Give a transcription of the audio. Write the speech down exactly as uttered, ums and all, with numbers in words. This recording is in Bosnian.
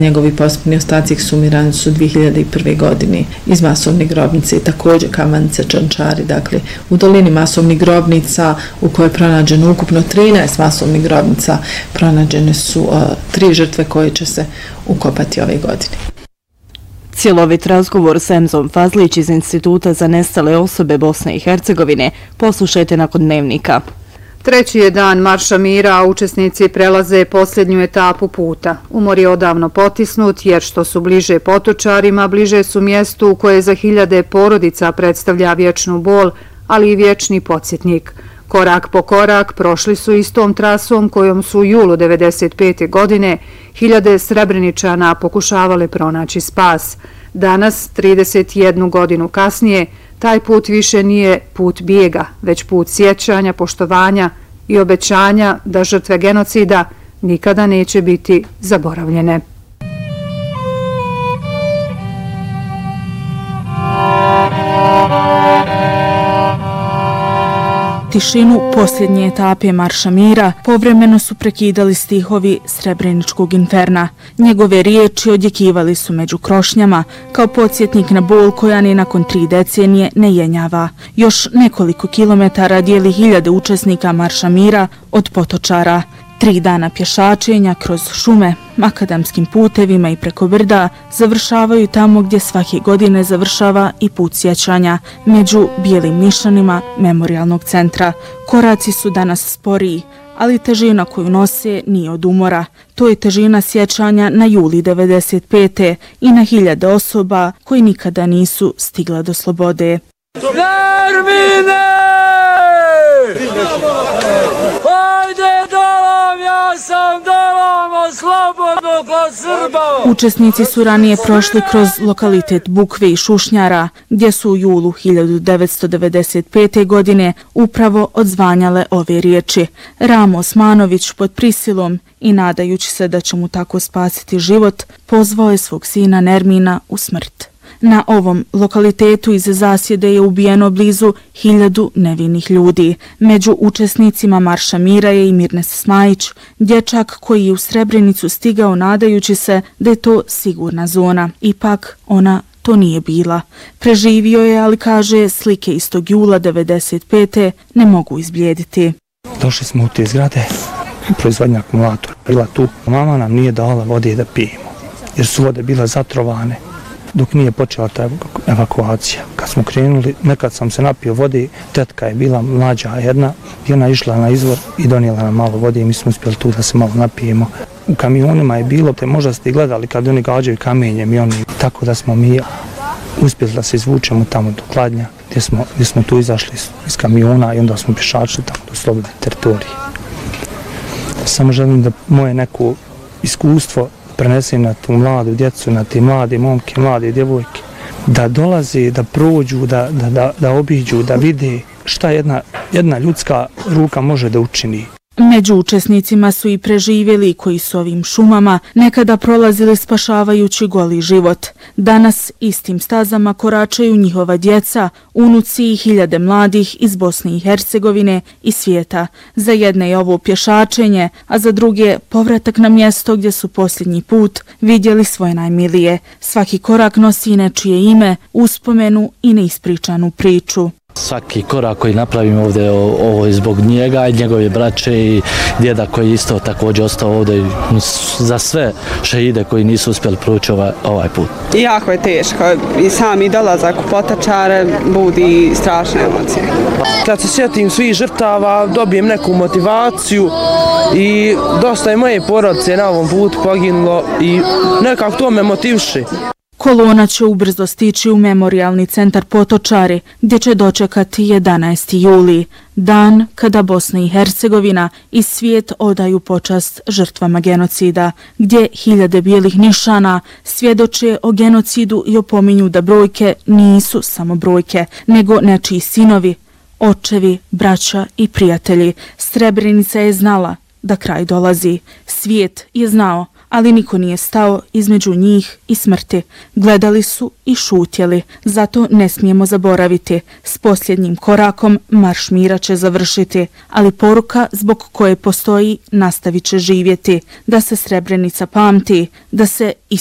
Njegovi posmrtni ostaci eksumirani su dvije hiljade prve. godine iz masovne grobnice i također Kamenice Čančari. Dakle, u dolini masovnih grobnica u kojoj je pronađeno ukupno trinaest masovnih grobnica, pronađene su uh, tri žrtve koje će se ukopati ove godine. Cjelovit razgovor s Emzom Fazlić iz Instituta za nestale osobe Bosne i Hercegovine poslušajte nakon Dnevnika. Treći je dan Marša mira, a učesnici prelaze posljednju etapu puta. Umor je odavno potisnut, jer što su bliže Potočarima, bliže su mjestu u koje za hiljade porodica predstavlja vječnu bol, ali i vječni podsjetnik. Korak po korak prošli su istom trasom kojom su u julu devedeset pete. godine hiljade Srebreničana pokušavale pronaći spas. Danas, trideset jednu godinu kasnije, taj put više nije put bijega, već put sjećanja, poštovanja i obećanja da žrtve genocida nikada neće biti zaboravljene. Tišinu posljednje etape Marša mira povremeno su prekidali stihovi Srebreničkog inferna. Njegove riječi odjekivali su među krošnjama kao podsjetnik na bol koja ni nakon tri decenije ne jenjava. Još nekoliko kilometara dijeli hiljade učesnika Marša mira od Potočara. Tri dana pješačenja kroz šume, makadamskim putevima i preko brda završavaju tamo gdje svake godine završava i put sjećanja, među bijelim nišanima memorijalnog centra. Koraci su danas sporiji, ali težina koju nose nije od umora. To je težina sjećanja na juli devedeset pete. i na hiljade osoba koji nikada nisu stigla do slobode. Nermine! Hajde dolam, ja sam dolam, slobodno ko Srba! Učesnici su ranije prošli kroz lokalitet Bukve i Šušnjara, gdje su u julu hiljadu devetsto devedeset pete. godine upravo odzvanjale ove riječi. Ramo Osmanović pod prisilom i nadajući se da će mu tako spasiti život, pozvao je svog sina Nermina u smrt. Na ovom lokalitetu iz zasjede je ubijeno blizu hiljadu nevinih ljudi. Među učesnicima Marša mira je i Mirnes Smajić, dječak koji je u Srebrenicu stigao nadajući se da je to sigurna zona. Ipak ona to nije bila. Preživio je, ali kaže, slike iz tog jula devedeset pete. ne mogu izblijediti. Došli smo u te zgrade, proizvodnja akumulatora bila tu. Mama nam nije dala vode da pijemo, jer su vode bile zatrovane. Dok nije počela ta evakuacija. Kad smo krenuli, nekad sam se napio vode, tetka je bila mlađa jedna, i ona išla na izvor i donijela nam malo vode i mi smo uspjeli tu da se malo napijemo. U kamionima je bilo, te možda ste gledali kad oni gađaju kamenjem i oni, tako da smo mi uspjeli da se izvučemo tamo do Kladnja, gdje smo, gdje smo tu izašli iz kamiona i onda smo pješačili tamo do slobodne teritorije. Samo želim da moje neko iskustvo prenesem na tu mladu djecu, na te mlade momke, mlade djevojke, da dolaze, da prođu, da, da, da, da obiđu, da vide šta jedna, jedna ljudska ruka može da učini. Među učesnicima su i preživjeli koji su ovim šumama nekada prolazili spašavajući goli život. Danas istim stazama koračaju njihova djeca, unuci i hiljade mladih iz Bosne i Hercegovine i svijeta. Za jedne je ovo pješačenje, a za druge povratak na mjesto gdje su posljednji put vidjeli svoje najmilije. Svaki korak nosi nečije ime, uspomenu i neispričanu priču. Svaki korak koji napravimo ovdje, ovo je zbog njega i njegove braće i djeda koji isto također ostao ovdje za sve šehide koji nisu uspjeli proći ovaj, ovaj put. Jako je teško i sami dolazak u Potočare budi strašne emocije. Kad se sjetim svih žrtava, dobijem neku motivaciju i dosta je moje porodice na ovom putu poginulo i nekako to me motiviše. Kolona će ubrzo stići u memorijalni centar Potočari, gdje će dočekati jedanaesti juli, dan kada Bosna i Hercegovina i svijet odaju počast žrtvama genocida, gdje hiljade bijelih nišana svjedoče o genocidu i opominju da brojke nisu samo brojke, nego nečiji sinovi, očevi, braća i prijatelji. Srebrenica je znala da kraj dolazi. Svijet je znao, ali niko nije stao između njih i smrti. Gledali su i šutjeli, zato ne smijemo zaboraviti. S posljednjim korakom Marš mira će završiti, ali poruka zbog koje postoji nastavit će živjeti, da se Srebrenica pamti, da se